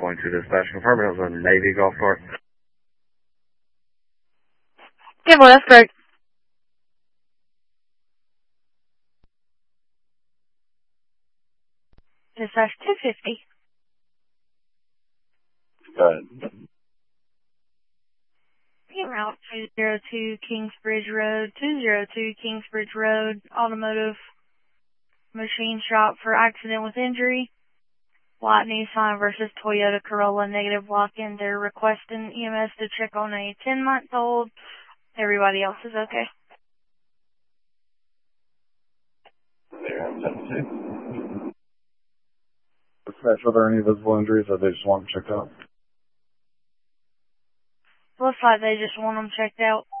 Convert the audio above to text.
512 dispatch. Confirm it was a Navy golf cart. Yeah, well, that's correct. Dispatch 250. Go ahead. Route 202 Kingsbridge Road, 202 Kingsbridge Road, automotive machine shop for accident with injury. White Nissan versus Toyota Corolla, negative lock-in. They're requesting EMS to check on a 10-month-old. Everybody else is okay. Dispatch, are there any visible injuries or they just want them checked out? Looks like they just want them checked out.